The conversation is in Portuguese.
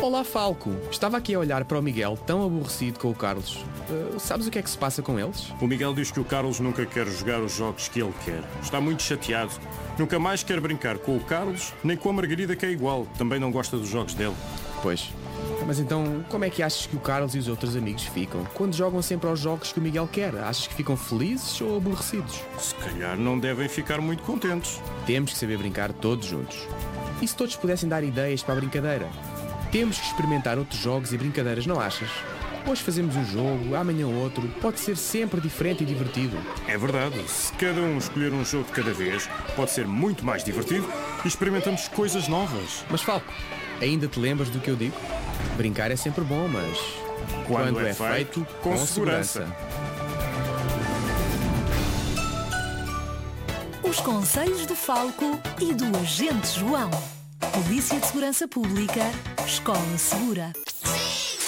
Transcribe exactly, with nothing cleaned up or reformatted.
Olá, Falco. Estava aqui a olhar para o Miguel, tão aborrecido com o Carlos. Uh, sabes o que é que se passa com eles? O Miguel diz que o Carlos nunca quer jogar os jogos que ele quer. Está muito chateado. Nunca mais quer brincar com o Carlos, nem com a Margarida, que é igual. Também não gosta dos jogos dele. Pois. Mas então, como é que achas que o Carlos e os outros amigos ficam quando jogam sempre aos jogos que o Miguel quer? Achas que ficam felizes ou aborrecidos? Se calhar não devem ficar muito contentes. Temos que saber brincar todos juntos. E se todos pudessem dar ideias para a brincadeira? Temos que experimentar outros jogos e brincadeiras, não achas? Hoje fazemos um jogo, amanhã outro. Pode ser sempre diferente e divertido. É verdade. Se cada um escolher um jogo de cada vez, pode ser muito mais divertido e experimentamos coisas novas. Mas, Falco, ainda te lembras do que eu digo? Brincar é sempre bom, mas quando, quando é, é feito, com, com segurança. segurança. Os conselhos do Falco e do Agente João. Polícia de Segurança Pública, Escola Segura.